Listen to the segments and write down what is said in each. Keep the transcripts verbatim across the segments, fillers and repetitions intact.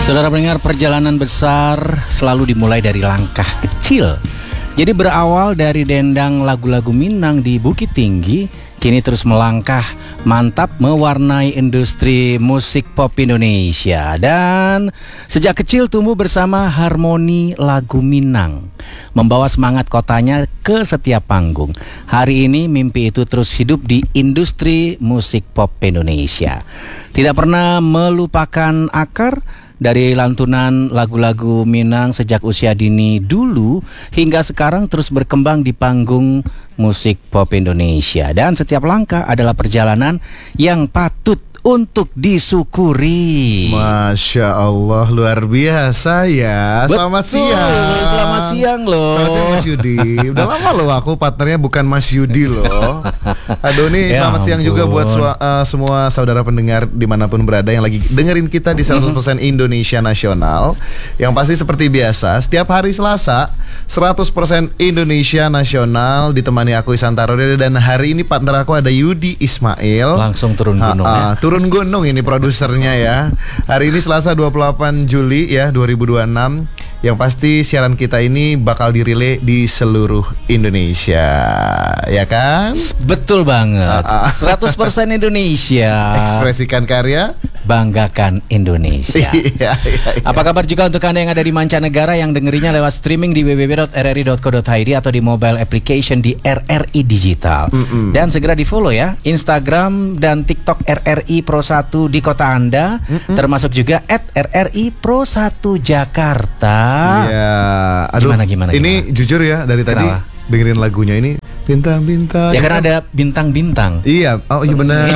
Saudara pendengar, perjalanan besar selalu dimulai dari langkah kecil. Jadi berawal dari dendang lagu-lagu Minang di Bukit Tinggi, kini terus melangkah mantap mewarnai industri musik pop Indonesia. Dan sejak kecil tumbuh bersama harmoni lagu Minang, membawa semangat kotanya ke setiap panggung. Hari ini mimpi itu terus hidup di industri musik pop Indonesia. Tidak pernah melupakan akar dari lantunan lagu-lagu Minang sejak usia dini dulu hingga sekarang terus berkembang di panggung musik pop Indonesia. Dan setiap langkah adalah perjalanan yang patut untuk disyukuri. Masya Allah, luar biasa ya. Betul, selamat siang. Selamat siang loh. Selamat siang Mas Yudi. Udah lama loh aku partnernya bukan Mas Yudi loh. Aduh nih Ya selamat siang ampun. juga buat sua- uh, semua saudara pendengar dimanapun berada yang lagi dengerin kita di seratus persen Indonesia Nasional. Yang pasti seperti biasa setiap hari Selasa seratus persen Indonesia Nasional ditemani aku Isantaro, dan hari ini partner aku ada Yudi Ismail. Langsung turun gunung Ha-ha, ya. Turun gunung ini produsernya ya. Hari ini Selasa dua puluh delapan Juli ya dua ribu dua puluh enam. Yang pasti siaran kita ini bakal dirilai di seluruh Indonesia, ya kan? Betul banget. Ah, ah. seratus persen Indonesia. Ekspresikan karya, Banggakan Indonesia. Iya, iya, iya. Apa kabar juga untuk Anda yang ada di mancanegara yang dengerinya lewat streaming di w w w dot r r i dot co dot i d atau di mobile application di R R I Digital. Mm-mm. Dan segera di follow ya Instagram dan TikTok R R I Pro satu di kota Anda. Mm-mm. Termasuk juga at R R I Pro satu Jakarta. Iya. Aduh, Gimana, gimana, ini gimana? jujur ya dari tadi Kenapa? dengerin lagunya ini bintang-bintang. Ya karena ada bintang-bintang. Iya, oh iya benar.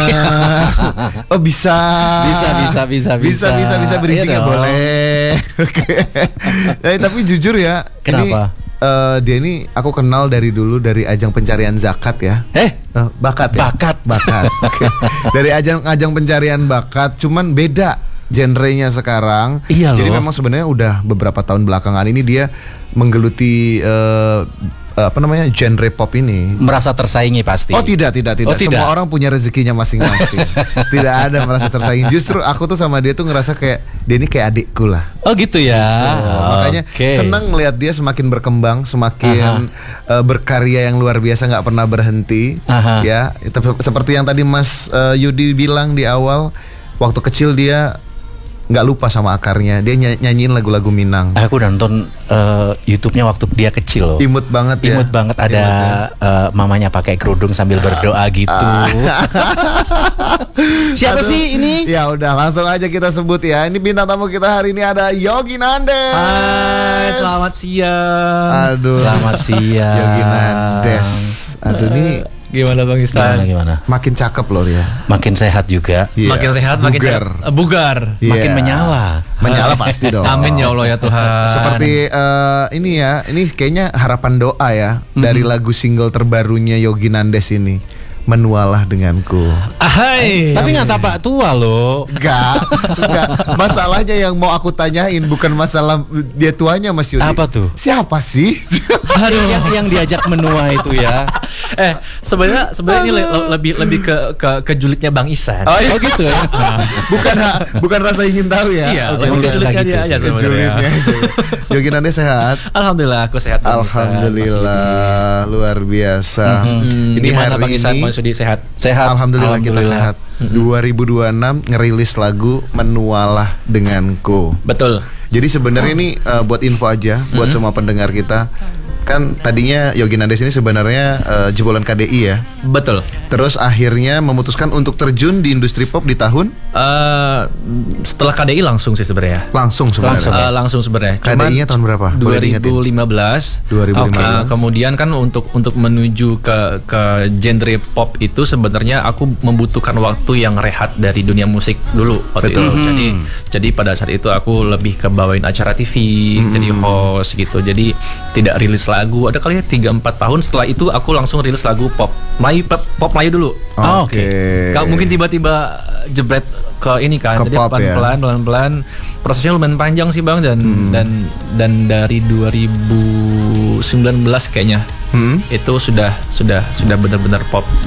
Oh bisa. Bisa, bisa, bisa, Bisa, bisa. bisa, bisa bridging Iya ya dong. boleh. Oke. Eh, tapi jujur ya, Kenapa? Ini, eh, dia ini aku kenal dari dulu dari ajang pencarian zakat ya. Eh, Eh, bakat ya? Bakat. Bakat. Oke. Dari ajang ajang pencarian bakat, cuman beda genrenya sekarang. Iya Jadi loh. memang sebenarnya udah beberapa tahun belakangan ini dia menggeluti eh, apa namanya genre pop ini. merasa tersaingi pasti. Oh tidak, tidak, tidak. Oh, tidak. Semua orang punya rezekinya masing-masing. Tidak ada merasa tersaingi. Justru aku tuh sama dia tuh ngerasa kayak dia ini kayak adikku lah. Oh gitu ya. Oh, makanya Oke. senang melihat dia semakin berkembang, semakin uh, berkarya yang luar biasa, nggak pernah berhenti. Aha. Ya, itu seperti yang tadi Mas uh, Yudi bilang di awal, waktu kecil dia nggak lupa sama akarnya. Dia ny- nyanyiin lagu-lagu Minang. Aku udah nonton uh, YouTube-nya waktu dia kecil loh. Imut banget ya. Imut banget, ada Imut ya. uh, mamanya pakai kerudung sambil berdoa gitu. Siapa Aduh. sih ini? Ya udah langsung aja kita sebut ya. Ini bintang tamu kita hari ini ada Yogi Nandes. Hai, selamat siang. Aduh. Selamat siang. Yogi Nandes. Aduh ini Gimana Bang Gimana Istan? gimana? makin cakep loh dia. Makin sehat juga, Iya. Makin sehat, makin bugar. sehat. Eh, bugar. Iya. makin menyala. Menyala pasti dong. Amin ya Allah ya Tuhan. Seperti eh, ini ya, ini kayaknya harapan doa ya dari Mhm. lagu single terbarunya Yogi Nandes ini, Menualah Denganku. Ahai. Tapi nggak tapak tua loh. Enggak, enggak. Masalahnya yang mau aku tanyain bukan masalah dia tuanya Mas Yudi. Apa tuh? Siapa sih? Aduh, yang, yang diajak menua itu ya. Eh, sebenarnya sebenarnya ini le- le- lebih lebih ke ke ke julidnya Bang Isan. Oh, iya. Oh gitu ya. bukan ha- bukan rasa ingin tahu ya. Iya, Oke, lebih ke bukan julidnya kayak dia gitu aja sih. sebenarnya. julidnya aja. Yogi Nandes sehat. Alhamdulillah aku sehat Bang Isan, Alhamdulillah, luar biasa. Mas Yudi. Hmm, Ini gimana hari Bang Isan, ini Bang Sudi sehat? Sehat. Alhamdulillah, kita sehat. dua ribu dua puluh enam ngerilis lagu Menualah Denganku. Betul. Jadi sebenarnya ini uh, buat info aja buat semua pendengar kita. Kan tadinya Yogi Nandes ini sebenarnya uh, jebolan K D I ya. Betul. Terus akhirnya memutuskan untuk terjun di industri pop di tahun Eh, setelah K D I langsung sih sebenarnya. langsung sebenarnya. Langsung. Eh, langsung sebenarnya. K D I-nya tahun berapa? Boleh dua diingetin? ribu lima belas. dua ribu lima belas. Oke, kemudian kan untuk untuk menuju ke ke genre pop itu sebenarnya aku membutuhkan waktu yang rehat dari dunia musik dulu waktu Betul. itu. Hmm. Jadi jadi pada saat itu aku lebih ke bawain acara T V, jadi host gitu. Jadi tidak rilis lagu. Ada kali ya tiga empat tahun setelah itu aku langsung rilis lagu pop. Melayu pop, pop Melayu dulu. Oh, oke. Gak mungkin tiba-tiba jebret ke ini kan. Ke Jadi pop ya. pelan-pelan pelan-pelan prosesnya lumayan panjang sih Bang, dan Hmm. dan dan dari dua ribu sembilan belas kayaknya Hmm? itu sudah sudah sudah benar-benar pop.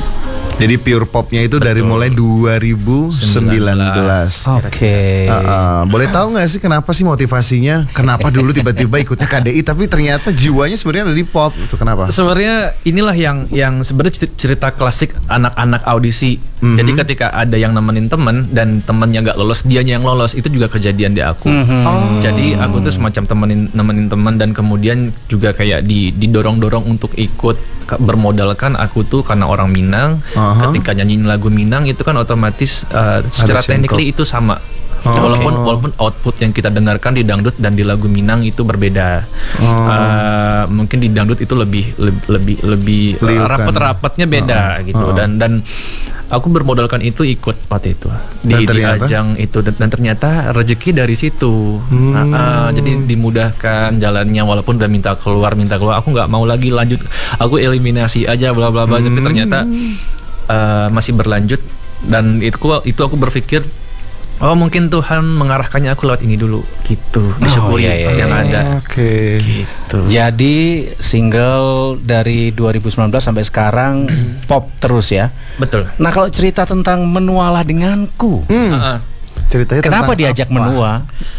Jadi pure popnya itu dari Betul. mulai dua ribu sembilan belas. Oke. Uh, uh, boleh tahu nggak sih kenapa sih motivasinya? Kenapa dulu tiba-tiba ikutnya K D I tapi ternyata jiwanya sebenarnya ada di pop? Itu kenapa? Sebenarnya inilah yang yang sebenarnya cerita klasik anak-anak audisi. Mhm. Jadi ketika ada yang nemenin temen dan temennya nggak lolos, dianya yang lolos, itu juga kejadian di aku. Mhm. Oh. Jadi aku tuh semacam temenin nemenin teman dan kemudian juga kayak di didorong-dorong untuk ikut, ke- bermodalkan aku tuh karena orang Minang. Aha. Ketika nyanyiin lagu Minang itu kan otomatis uh, secara Ada technically itu sama. Oh. Walaupun Oke. walaupun output yang kita dengarkan di dangdut dan di lagu Minang itu berbeda. Oh. Uh, mungkin di dangdut itu lebih lebih lebih, lebih uh, Liukan. rapat-rapatnya beda Oh. gitu. Oh. Dan dan aku bermodalkan itu ikut waktu itu di, Dan di ternyata? ajang itu dan, dan ternyata rezeki dari situ. Hmm. Nah, uh, jadi dimudahkan jalannya walaupun udah minta keluar minta keluar. Aku nggak mau lagi lanjut. Aku eliminasi aja bla bla bla. Hmm. Tapi ternyata uh, masih berlanjut dan itu itu aku berpikir oh mungkin Tuhan mengarahkannya aku lewat ini dulu gitu. Disyukuri iya, iya, yang iya. ada. Oke. Gitu. Jadi single dari dua ribu sembilan belas sampai sekarang pop terus ya. Betul. Nah kalau cerita tentang Menualah Denganku, Hmm. Uh-uh. Ceritanya kenapa tentang diajak apa? menua?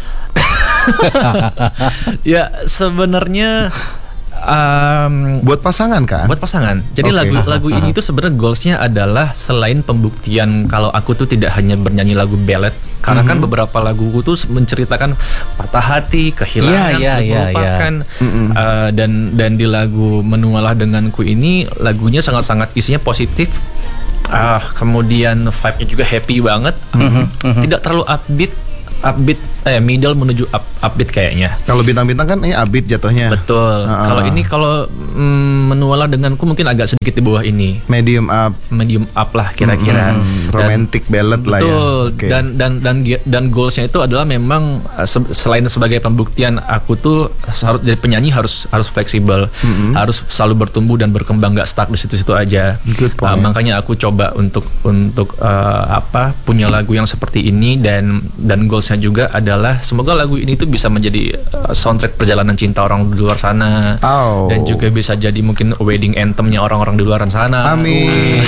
Ya sebenarnya um, Buat pasangan kan? buat pasangan. Jadi Oke. lagu lagu ini tuh sebenarnya goalsnya adalah selain pembuktian kalau aku tuh tidak hanya bernyanyi lagu ballad, karena kan beberapa laguku tuh menceritakan patah hati, kehilangan, Iya, iya, sudah iya, melupakan. Mm-mm. Uh, dan dan di lagu Menualah Denganku ini lagunya sangat-sangat isinya positif. Ah, kemudian vibe-nya juga happy banget. Tidak terlalu upbeat, upbeat eh middle menuju up, upbeat kayaknya. Kalau bintang-bintang kan ini abit jatuhnya. Betul. Ah. Kalau ini kalau mm, Menualah Denganku mungkin agak sedikit di bawah ini. Medium up. Medium up lah kira-kira. Hmm, Dan- romantic ballad lah ya. Betul. Oke. Dan dan dan dan goalsnya itu adalah memang uh, se- selain sebagai pembuktian aku tuh harus jadi penyanyi harus harus fleksibel, Mm-mm. harus selalu bertumbuh dan berkembang, nggak stuck di situ-situ aja. Good Uh, point. makanya aku coba untuk untuk uh, apa punya lagu yang seperti ini dan dan goalsnya juga adalah semoga lagu ini tuh bisa menjadi uh, soundtrack perjalanan cinta orang di luar sana. Oh. Dan juga bisa jadi mungkin wedding anthemnya orang-orang di luar sana. Amin.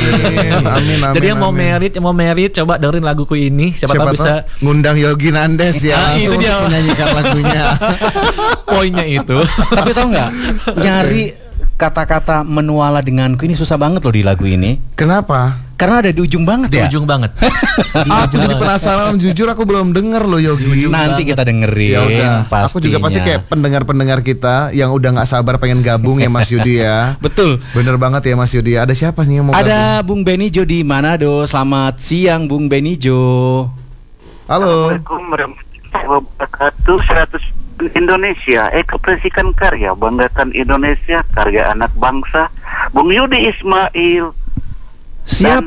Amin, amin. Jadi yang mau amin. merit, yang mau merit, coba dengerin laguku ini. Siapa, tahu bisa tahu ngundang Yogi Nandes ya. Ah, itu langsung dia. untuk menyanyikan lagunya. poinnya itu. Tapi tau nggak, nyari kata-kata Menualah Denganku ini susah banget loh di lagu ini. Kenapa? Karena ada di ujung banget Di ya. ujung banget. Aku jadi penasaran, jujur aku belum denger loh Yogi. Nanti kita Ya dengerin udah, pastinya. aku juga pasti kayak pendengar-pendengar kita yang udah nggak sabar pengen gabung ya Mas Yudi ya. Betul. Bener banget ya Mas Yudi. Ada siapa nih yang mau gabung? Ada Bung Benijo di Manado. Selamat siang Bung Benijo. Halo. Assalamualaikum warahmatullahi wabarakatuh. seratus Indonesia, ekspresikan karya, banggakan Indonesia, karya anak bangsa. Bung Yudi Ismail Siap. dan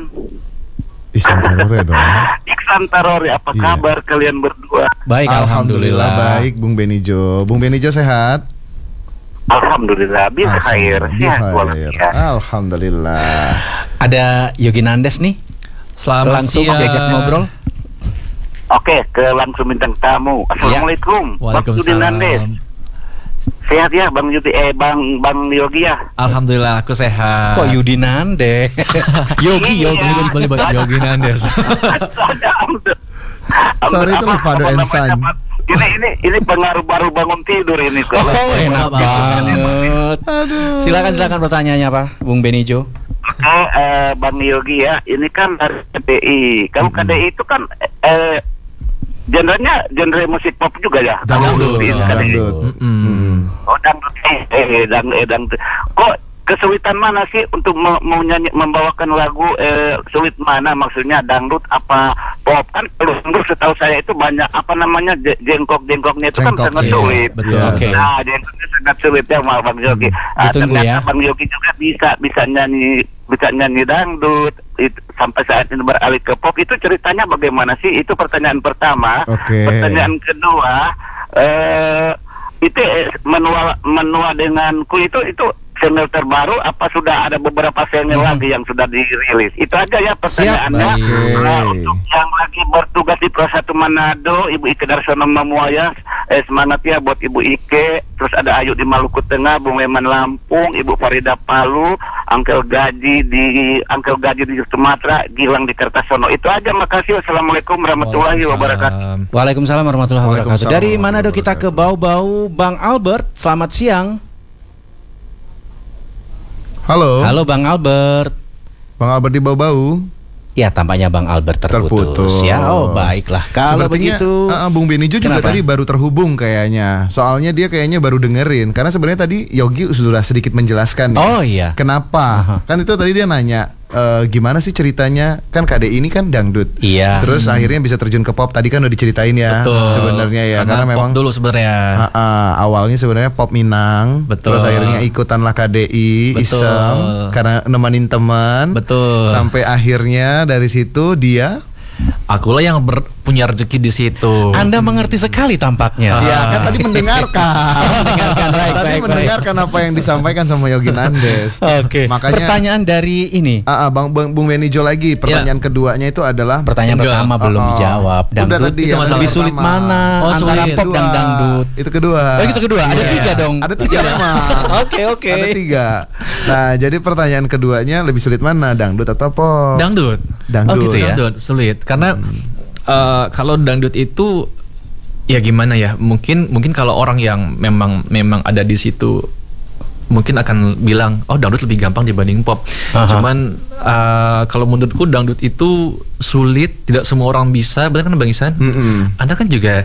Isan Tarore dong. Iksan Tarore. Apa Iya. kabar kalian berdua? Baik, alhamdulillah. baik Bung Benijo. Bung Benijo sehat? Alhamdulillah, bil khair, sehat Alhamdulillah. walafiat. Alhamdulillah. Ada Yogi Nandes nih. Selamat Langsung siang. diajak ngobrol. Oke, ke langsung bintang tamu. Assalamualaikum, Bang Yudi Nandes. Waalaikumsalam. Sehat ya, Bang Yudi, eh Bang Bang Yogi ya. Alhamdulillah aku sehat. Kok Yudi Nandes? Yogi, Iya. Yogi. Boleh boleh boleh Yogi Nandes. Sorry, itu Apa- lah father apa and namanya, son. Pak? Ini ini ini pengaruh baru bangun tidur ini kalau. Oh, enak Apa-apa. banget. Silakan silakan pertanyaannya Pak, Bung Benijo. Oke, eh, Bang Yogi ya, ini kan dari K D I. Kalau K D I itu kan eh genrenya genre musik pop juga ya? Dangdut, Kalau di K D I. dangdut. Mm-mm. Oh, dangdut. Eh, eh, dang, eh, dangdut. Kok kesulitan mana sih untuk me- mau nyanyi membawakan lagu eh, sulit mana maksudnya dangdut apa pop kan kalau dangdut setahu saya itu banyak apa namanya je- jengkok-jengkoknya itu kan Jengkok, sangat iya, sulit. betul. Iya. Oke. Nah, jengkoknya sangat sulit ya mal Bang Yogi. Ah, Ditunggu ternyata ya. Bang Yogi juga bisa bisa nyanyi bisa nyanyi dangdut itu, sampai saat ini beralih ke pop itu ceritanya bagaimana sih? Itu pertanyaan pertama. Oke. Pertanyaan kedua eh itu eh, menua menua denganku itu itu single terbaru apa sudah ada beberapa single lagi yang sudah dirilis? Itu aja ya pertanyaannya. baik. Nah, untuk yang lagi bertugas di Pro satu Manado, Ibu Ike Darsono Memuaya, eh, semangat ya buat Ibu Ike, terus ada Ayu di Maluku Tengah, Bung Leman Lampung, Ibu Farida Palu, Angkel Gaji di Angkel Gaji di Sumatera, Gilang di Kertasono. Itu aja, makasih. Assalamualaikum warahmatullahi wabarakatuh. Waalaikumsalam warahmatullahi wabarakatuh. Waalaikumsalam Dari mana do kita ke Bau-Bau, Bang Albert. Selamat siang. Halo. Halo Bang Albert. Bang Albert di Bau-Bau. Ya, tampaknya Bang Albert terputus. Terputus. Ya, oh baiklah. Kalau Sepertinya, begitu, uh, Bung Benijo juga kenapa? tadi baru terhubung kayaknya. Soalnya dia kayaknya baru dengerin. Karena sebenarnya tadi Yogi sudah sedikit menjelaskan. nih. Oh iya. Kenapa? Aha. Kan itu tadi dia nanya, e, gimana sih ceritanya? Kan K D I ini kan dangdut. Iya. Terus akhirnya bisa terjun ke pop. Tadi kan udah diceritain ya. Betul. Sebenarnya ya. Karena, pop memang dulu sebenarnya. Ah, ah, awalnya sebenarnya pop Minang. Betul. Terus akhirnya ikutanlah K D I, Betul. iseng karena nemenin teman. Betul. Sampai akhirnya dari situ dia Akulah yang ber, punya rezeki di situ. Anda mengerti sekali tampaknya. ya kan tadi mendengarkan. Mendengarkan, baik, tadi baik, mendengarkan apa yang disampaikan sama Yogi Nandes. Oke. Makanya Pertanyaan dari ini. Ah, ah, Bang, Bang Bung Benijo lagi. Pertanyaan keduanya itu adalah Pertanyaan Single. pertama belum Oh, oh. dijawab. Udah Dangdut tadi itu yang lebih pertama. sulit mana Oh, antara sulit. pop dan Kedua. dangdut? Itu kedua. Oh, itu kedua. Ada Iya. tiga dong. Ada tiga memang. Oke, oke. Ada tiga. Nah, jadi pertanyaan keduanya lebih sulit mana, dangdut atau pop? Dangdut. Dangdut. Oh, gitu ya? Dangdut sulit karena eh, kalau dangdut itu ya gimana ya? Mungkin mungkin kalau orang yang memang memang ada di situ mungkin akan bilang oh dangdut lebih gampang dibanding pop. Aha. Cuman eh, kalau menurutku dangdut itu sulit, tidak semua orang bisa. Benar kan Bang Isan? Mm-mm. Anda kan juga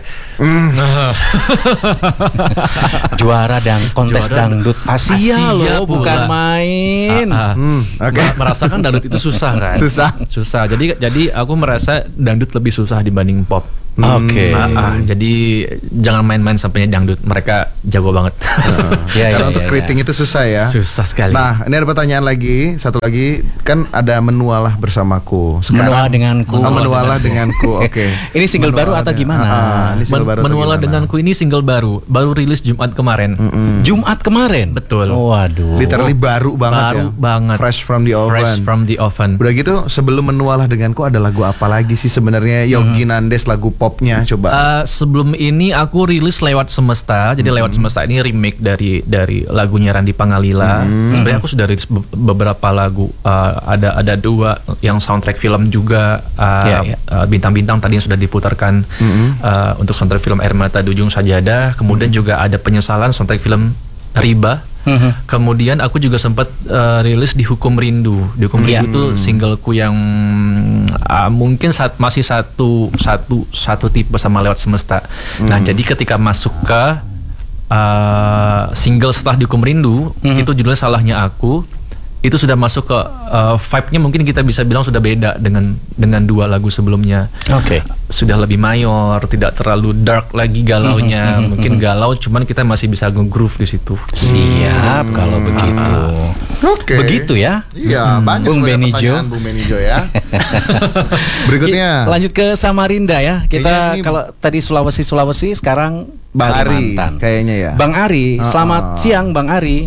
Juara dan kontes Juara dangdut Asia, Asia loh, pula. bukan main. Ah, ah. Hmm, oke. Ma- merasakan dangdut itu susah kan? Susah. Susah. Jadi jadi aku merasa dangdut lebih susah dibanding pop. Oke. Ah, ah. Jadi jangan main-main sampainya dangdut. Mereka jago banget. Ya, ya, Karena ya, untuk ya. keriting itu susah ya. Susah sekali. Nah, ini ada pertanyaan lagi, satu lagi, kan ada menualah bersamaku. Menualah denganku. Oh, menualah denganku. Oke. Ini single baru atau dengan- gimana? Ah, ah, ini single Men- baru atau Menualah gimana? denganku ini single baru, baru rilis Jumat kemarin. Jumat kemarin. Betul. Waduh. Literally baru banget Baru ya. banget. Fresh from the oven. Fresh from the oven. Udah gitu, sebelum menualah denganku ada lagu apa lagi sih sebenarnya Yogi Nandes lagu popnya coba. Uh, sebelum ini aku rilis lewat Semesta. Jadi lewat Semesta ini remake dari dari lagunya Randy Pangalila. Sebenarnya aku sudah rilis be- beberapa lagu. Uh, ada ada dua yang soundtrack film juga. Uh, Ya, ya. uh, Bintang-bintang tadi yang sudah diputarkan uh, untuk soundtrack film Air Mata di Ujung Sajadah. Kemudian juga ada Penyesalan soundtrack film Riba. Mhm. Kemudian aku juga sempat uh, rilis di Hukum Rindu. Di Hukum Iya. Rindu itu singleku yang uh, mungkin saat masih satu satu satu tipe sama Lewat Semesta. Nah, jadi ketika masuk ke uh, single setelah di Hukum Rindu, itu judulnya Salahnya Aku. Itu sudah masuk ke uh, vibe-nya mungkin kita bisa bilang sudah beda dengan dengan dua lagu sebelumnya. Oke. Sudah lebih mayor, tidak terlalu dark lagi galaunya. Mungkin galau cuman kita masih bisa nge-groove di situ. Siap kalau begitu. Oke. Begitu ya. Iya, banyak Bung sebenarnya Benijo. pertanyaan Bung Benijo ya. Berikutnya Ki- Lanjut ke Samarinda ya. Kita Kayaknya ini- kalau tadi Sulawesi Sulawesi, sekarang Bang Ari Kalimantan. kayaknya ya. Bang Ari, Uh-uh. selamat siang Bang Ari.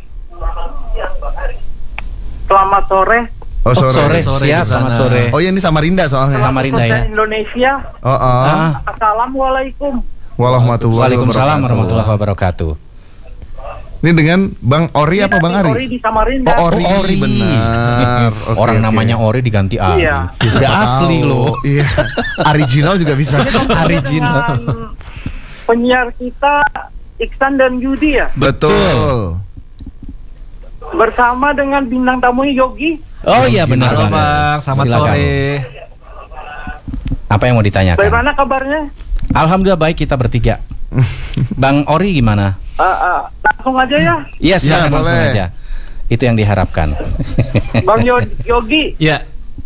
Selamat sore. Oh, Oh, sore. sore, Sore siap, di sana. selamat sore. Oh, ya ini Samarinda soalnya. Samarinda ya. Indonesia. Oh, oh. Ah, Assalamualaikum. Warahmatullahi Waalaikumsalam wabarakatuh. warahmatullahi wabarakatuh. Ini dengan Bang Ori apa Bang Ori Ari? di Samarinda. Oh, Ori, Oh, Ori. benar. Oke, Orang oke. namanya Ori diganti Ari. Iya. Ya, Sudah siapa asli tahu. loh. Iya. Original juga bisa. Original. Dengan penyiar kita Iksan dan Yudi ya. Betul. Bersama dengan bintang tamunya Yogi. Oh iya benar Halo banget. Bang, selamat Silakan. sore. Apa yang mau ditanyakan? Bagaimana kabarnya? Alhamdulillah baik, kita bertiga. Bang Ori gimana? Ah, ah, langsung aja ya. Iya silakan Ya, langsung boleh. aja. Itu yang diharapkan. Bang Yo- Yogi. Ya,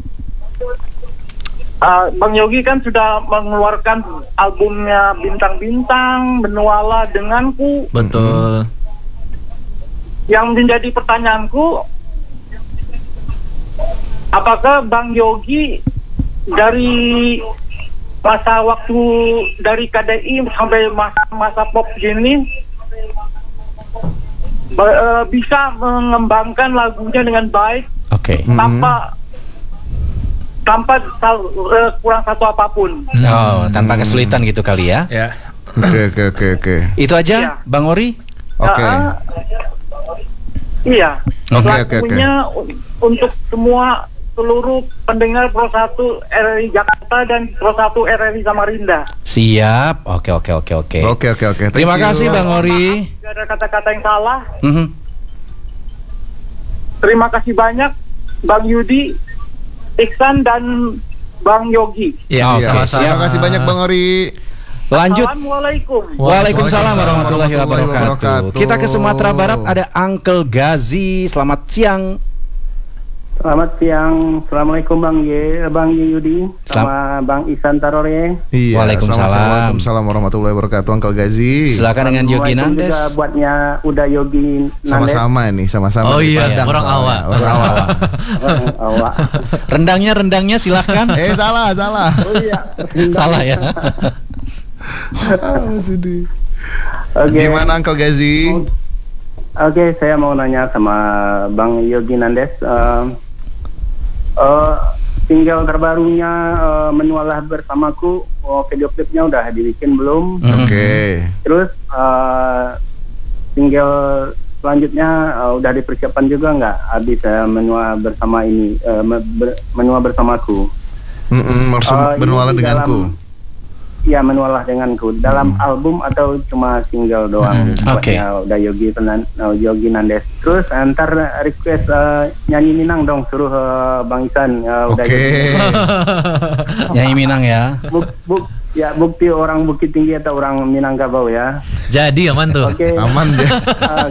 Ah, Bang Yogi kan sudah mengeluarkan albumnya Bintang-Bintang, Menualah Denganku. betul. Yang menjadi pertanyaanku, apakah Bang Yogi dari masa waktu dari K D I sampai masa-masa pop gini be- eh, bisa mengembangkan lagunya dengan baik Oke. tanpa tanpa sal- eh, kurang satu apapun? Oh, tanpa kesulitan gitu kali ya. Ya. Oke oke oke oke. Itu aja, Iya. Bang Ori. Oke. Ah, iya. Oke, oke, oke. Lagunya un- untuk semua seluruh pendengar Pro satu R R I Jakarta dan Pro satu R R I Samarinda. Siap. Oke oke oke oke. Oke oke oke. Thank Terima you. kasih Bang Ori. Jika ada kata-kata yang salah, Mhm. terima kasih banyak Bang Yudi, Iksan dan Bang Yogi. Ya, Oke, Siap. siap. Terima kasih banyak Bang Ori. Lanjut. Assalamualaikum. Waalaikumsalam warahmatullahi warahmatullahi wabarakatuh. wabarakatuh. Kita ke Sumatera Barat ada Uncle Gazi. Selamat siang. Selamat siang, Assalamualaikum Bang Y, Bang Yudi, sama Bang Ihsan Tarore. Iya. Waalaikumsalam. selamat siang. Waalaikumsalam warahmatullahi wabarakatuh. Uncle Gazi. Silakan dengan Yogi Assalamualaikum Nandes. juga buatnya Uda Yogi Nandes. Sama-sama nih, sama-sama. Oh di iya, Padang orang soalnya. awak. Orang awak. Oh, awak. Rendangnya rendangnya silahkan. Eh salah salah. Oh iya. Salah ya. Ah, sedih. Oke. Gimana Uncle Gazi? Oke, saya mau nanya sama Bang Yogi Nandes. Uh, uh, single terbarunya uh, Menualah Bersamaku, oh, video klipnya udah dibikin belum? Oke. Terus uh, single selanjutnya uh, udah dipersiapkan juga nggak? Habis uh, Menua Bersama ini, uh, me- ber- Menua Bersamaku. Mm-mm, Mersum, Uh, ini Bernualah di denganku. dalam- Ya, Menualah Denganku. Dalam album atau cuma single doang? Hmm, oke. Buatnya udah Yogi Penan- uh, Yogi Nandes. Terus antar request uh, nyanyi Minang dong, suruh uh, Bang Ihsan. Uh, udah Oke. Yogi. Nyanyi Minang ya. Buk, buk, ya bukti orang Bukit Tinggi atau orang Minangkabau ya. Jadi aman tuh. Oke. Aman deh. Uh,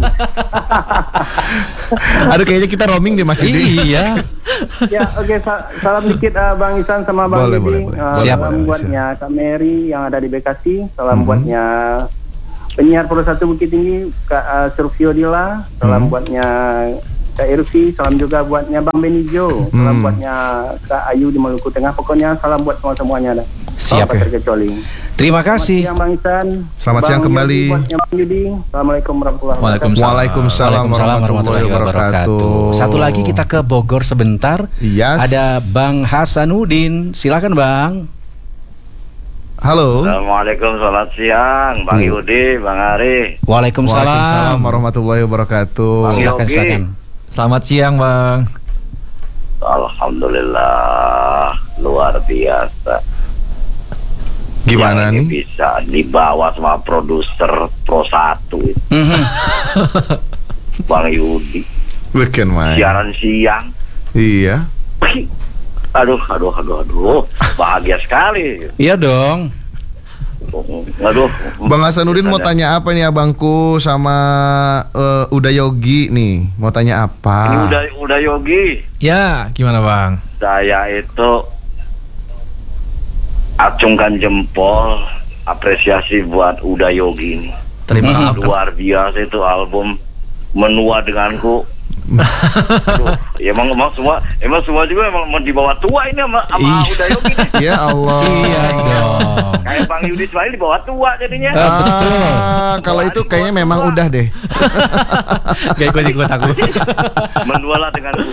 Aduh kayaknya kita roaming deh Mas Yudi. Iya. Ya, oke, sa- salam dikit uh, Bang Ihsan sama Bang Boleh, Yudi. boleh, boleh. Uh, Siap. Salam Boleh, buatnya Kak Mary yang ada di Bekasi. Salam Mhm. buatnya penyiar Pro satu Bukit Tinggi Kak uh, Survio Dila. Salam Mhm. buatnya Kak Irvi. Salam juga buatnya Bang Benijo. Salam Mhm. buatnya Kak Ayu di Maluku Tengah. Pokoknya salam buat semua semuanya dah. Siap. Tanpa terkecuali. Terima Selamat kasih. siang Bang Ihsan. Selamat Bang siang kembali. Yudi, buatnya Bang Yudi. Assalamualaikum warahmatullahi wabarakatuh. Waalaikumsalam Waalaikumsalam warahmatullahi wabarakatuh. Satu lagi kita ke Bogor sebentar. Yes. Ada Bang Hasanuddin. Silakan Bang. Halo. Assalamualaikum, selamat siang, Bang Hmm. Yudi, Bang Ari. Waalaikumsalam. Waalaikumsalam warahmatullahi wabarakatuh. Silakan Yogi. silakan. Selamat siang, Bang. Alhamdulillah, luar biasa. Gimana Yang ini nih? bisa dibawa sama produser Pro satu itu, Mhm. Bang Yudi. Weekend main. Siaran siang. Iya. Aduh, aduh, aduh, aduh, bahagia sekali. Iya dong. Aduh. Bang Hasanuddin mau tanya apa nih abangku sama eh, Uda Yogi nih? Mau tanya apa? Ini udah udah Yogi. Ya, gimana, Bang? Saya itu acungkan jempol, apresiasi buat Uda Yogi ini. Terima Mhm. kasih. Luar biasa itu album Menua Denganku. Aduh, ya emang, emang semua emang semua juga emang mau dibawa tua ini sama, sama Iya. Uda Yogi nih. Ya Allah. Iya dong. Kayak Bang Yudi Ismail dibawa tua jadinya. Ah, betul. Ah, kalau itu kayaknya memang udah deh. Gak ikut-ikut aku. Menualah Denganku.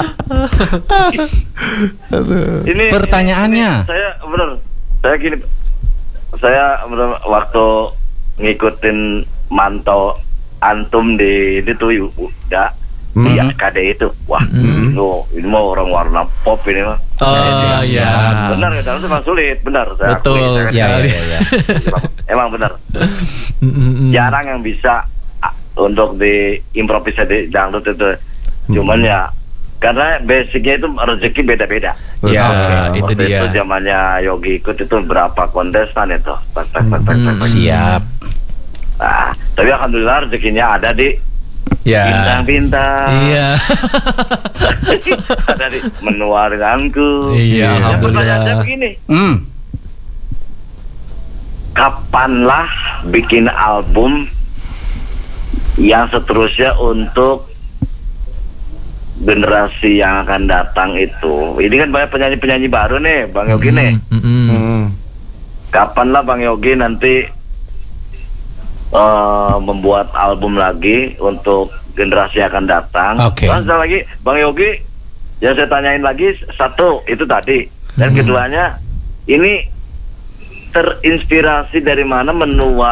Aduh. Ini Pertanyaannya. ini saya bener, saya gini, saya bener waktu ngikutin mantau antum di itu tuh udah Hmm. di S K D itu, wah, Hmm. loh, ini mau orang warna pop ini mah. Oh, iya. Benar ya, dalam itu memang sulit, benar. Saya Betul, akui, saya Iya sekali. iya iya. emang benar. Mm-mm. Jarang yang bisa ah, untuk di improvisasi dangdut itu, cuman ya karena basicnya itu rezeki beda-beda. Ya, Oke, itu Waktu dia. itu zamannya Yogi ikut itu berapa kontestan itu. Tak, tak, tak, tak, tak, tak. Siap. Nah, tapi alhamdulillah rezekinya ada di Ya. bintang-bintang. Iya. Ada di Menua Denganku. Iya, Yang alhamdulillah. pertanyaan saya begini, Hmm. kapanlah bikin album yang seterusnya untuk generasi yang akan datang itu? Ini kan banyak penyanyi-penyanyi baru nih, Bang Yogi nih. Mm-mm. Hmm. Kapanlah Bang Yogi nanti eh, membuat album lagi untuk generasi yang akan datang? Oke. Terus ada lagi Bang Yogi, yang saya tanyain lagi satu itu tadi, dan Hmm. keduanya ini terinspirasi dari mana Menua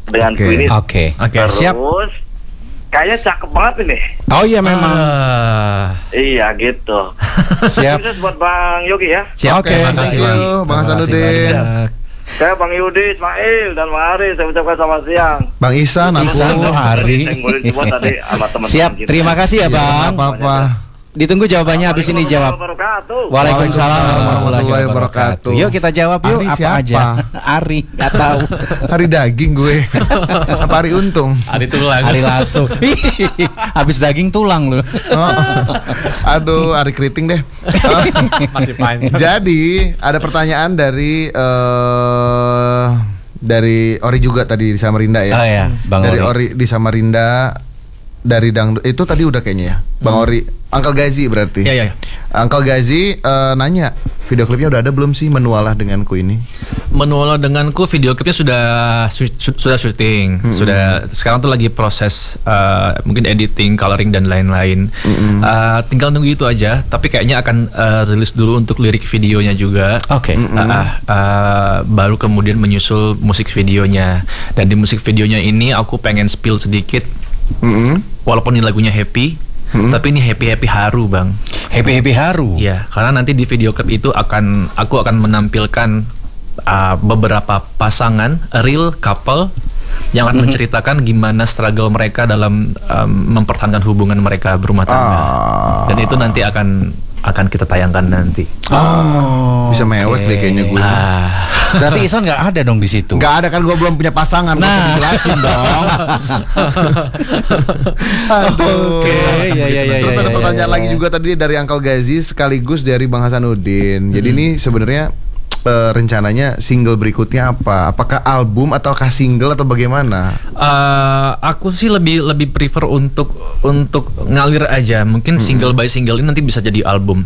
dengan Oke. Queen. Oke. Oke, Terus siap. kayaknya cakep banget ini. Oh iya memang. Ah, Iya gitu. Siap. Sukses buat Bang Yogi ya. siap, Oke, terima Thank kasih, you, Bang. Bang Terima kasih Hasanuddin. banyak. Saya Bang Yudi, Ismail dan Bang Ari, saya ucapkan selamat siang. Bang Ihsan, aku. Ihsan, oh, Ari. Saya ngulin semua tadi sama teman-teman Siap. kita. Terima kasih ya, Nggak Bang. apa-apa. Ditunggu jawabannya habis ini jawab. Wabarakatuh. Waalaikumsalam warahmatullahi warahmatullahi wabarakatuh. wabarakatuh. Yuk kita jawab yuk Ari apa siapa? aja. Ari, nggak tahu. Hari daging gue. Apa hari untung? Ada tulang. Ari Lasso. Habis daging tulang lu. Oh. Aduh, Ari keriting deh. Masih panjang. Jadi ada pertanyaan dari eh dari Ori juga tadi di Samarinda ya. Oh ya, Bang dari Ori. Ori di Samarinda, dari Dangdut itu tadi udah kayaknya ya. Bang Ori, Uncle Gazi berarti. Iya, iya. Uncle Gazi eh, nanya, video klipnya udah ada belum sih Menualah Denganku ini? Menualah denganku video klipnya sudah su- su- sudah syuting, sudah sekarang tuh lagi proses uh, mungkin editing, coloring dan lain-lain. Uh, tinggal nunggu itu aja. Tapi kayaknya akan uh, rilis dulu untuk lirik videonya juga. Oke. Uh, uh, uh, baru kemudian menyusul musik videonya. Dan di musik videonya ini aku pengen spill sedikit. Mm-mm. Walaupun ini lagunya happy, tapi ini happy happy haru bang. Happy happy haru. Iya, karena nanti di video klip itu akan aku akan menampilkan uh, beberapa pasangan real couple yang akan menceritakan gimana struggle mereka dalam um, mempertahankan hubungan mereka berumah tangga. Ah. Dan itu nanti akan akan kita tayangkan nanti. Oh. Bisa mewek deh kayaknya gue. Ah, Berarti Ihsan nggak ada dong di situ. Nggak ada kan, gue belum punya pasangan. Nah, Nah. jelasin dong. Aduh. Oke, ya, ya, ya, Terus ya, ada ya, pertanyaan ya, ya. lagi juga tadi dari Uncle Gazi sekaligus dari Bang Hasanuddin. Jadi ini sebenarnya eh, rencananya single berikutnya apa? Apakah album ataukah single atau bagaimana? uh, aku sih lebih lebih prefer untuk untuk ngalir aja. Mungkin single by single ini nanti bisa jadi album.